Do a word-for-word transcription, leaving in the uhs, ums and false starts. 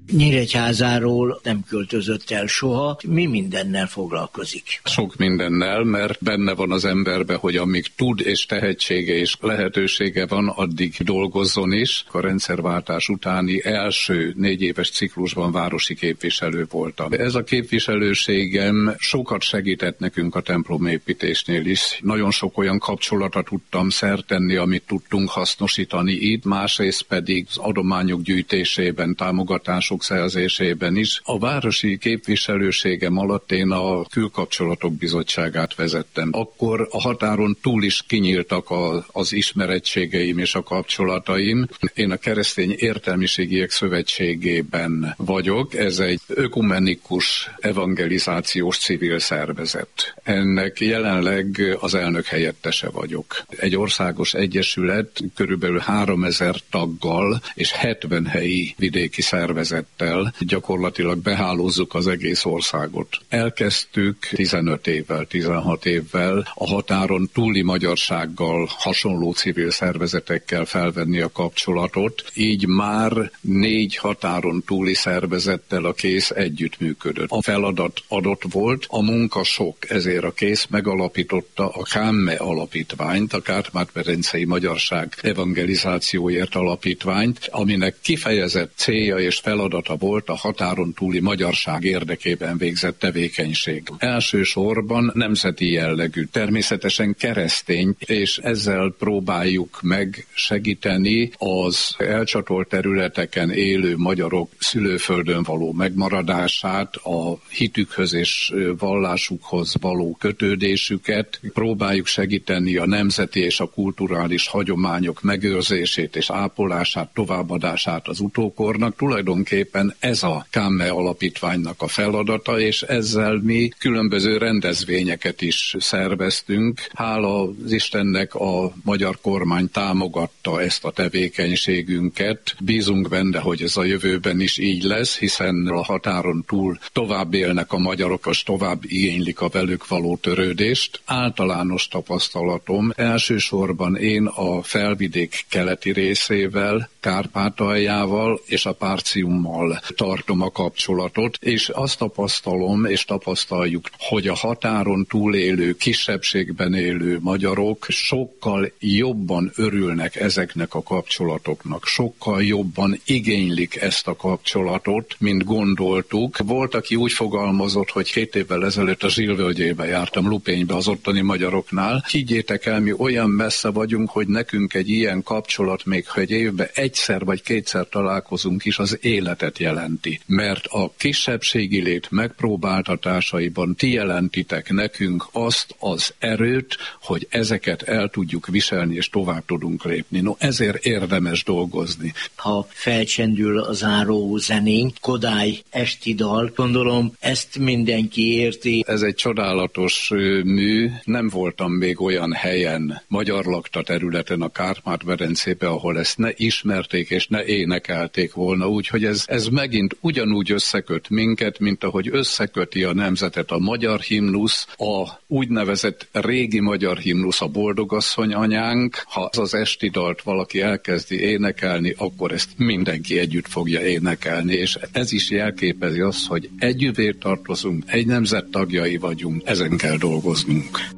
Nyíregyházáról nem költözött el soha. Mi mindennel foglalkozik? Sok mindennel, mert benne van az emberbe, hogy amíg tud és tehetsége és lehetősége van, addig dolgozzon is. A rendszerváltás utáni első négy éves ciklusban városi képviselő voltam. Ez a képviselőségem sokat segített nekünk a templomépítésnél is. Nagyon sok olyan kapcsolatra tudtam szert tenni, amit tudtunk hasznosítani itt, másrészt pedig az adományok gyűjtésében, támogatások szerzésében is. A városi képviselőségem alatt én a külkapcsolatok bizottságát vezettem. Akkor a határon túl is kinyíltak a, az ismerettségeim és a kapcsolataim. Én a Keresztény Értelmiségiek Szövetségében vagyok. Ez egy ökumenikus evangelizációs civil szervezet. Ennek jelenleg az elnök helyettese vagyok. Egy országos egyesület körülbelül háromezer taggal és hetven helyi vidéki szervezettel gyakorlatilag behálózzuk az egész országot. Elkezdtük tizenöt évvel, tizenhat évvel a határon túli magyarsággal hasonló civil szervezetekkel felvenni a kapcsolatot, így már négy határon túli szervezettel a KÉSZ együttműködött. A feladat adott volt, a munka sok, ezért a KÉSZ megalapította a KÁMME alapítványt, a Kárpát-medencei Magyarság Evangelizációért alapítványt, aminek kifejezett célja és feladata volt a határon túli magyarság érdekében végzett tevékenység. Elsősorban nemzeti jellegű, természetesen keresztény, és ezzel próbáljuk meg segíteni az elcsatolt területeken élő magyarok szülőföldön való megmaradását, a hitükhöz és vallásukhoz való kötődésüket, próbáljuk segíteni a nemzeti és a kulturális hagyományok megőrzését és ápolását, továbbadását az utókornak. Tulajdonképpen ez a KÁMME alapítványnak a feladata, és ezzel mi különböző rendezvényeket is szerveztünk. Hála az Istennek a magyar kormány támogatta ezt a tevékenységünket. Bízunk benne, hogy ez a jövőben is így lesz, hiszen a határon túl tovább élnek a magyarok, és tovább igénylik a velük való törődést. Általános tapasztalatom, elsősorban én a felvidék keleti részével, Kárpátaljával és a Párciummal tartom a kapcsolatot, és azt tapasztalom és tapasztaljuk, hogy a határon túlélő, kisebbségben élő magyarok sokkal jobban örülnek ezeknek a kapcsolatoknak, sokkal jobban igénylik ezt a kapcsolatot, mint gondoltuk. Volt, aki úgy fogalmazott, hogy két évvel ezelőtt a Zsilvölgyébe jártam, Lupénybe az ottani magyaroknál. Higgyétek el, mi olyan messze vagyunk, hogy nekünk egy ilyen kapcsolat, még ha egy évben egyszer vagy kétszer találkozunk is, az életet jelenti. Mert a kisebbségi lét megpróbáltatásaiban ti jelentitek nekünk azt az erőt, hogy ezeket el tudjuk viselni, és tovább tudunk lépni. No, ezért érdemes dolgozni. Ha felcsendül a záró zenénk, Kodály esti dal, gondolom ezt mindenki érti. Ez egy csodálatos mű. Nem voltam még olyan helyen, magyar lakta területen a Kárpát-medencében, ahol ezt ne ismerték és ne énekelték volna, úgyhogy ez, ez megint ugyanúgy összeköt minket, mint ahogy összeköti a nemzetet a magyar himnusz, a úgynevezett régi magyar himnusz, a Boldogasszony anyánk. Ha az az esti dalt valaki elkezdi énekelni, akkor ezt mindenki együtt fogja énekelni, és ez is jelképezi azt, hogy együvé tartozunk, egy nemzet tagjai vagyunk, ezen kell dolgoznunk.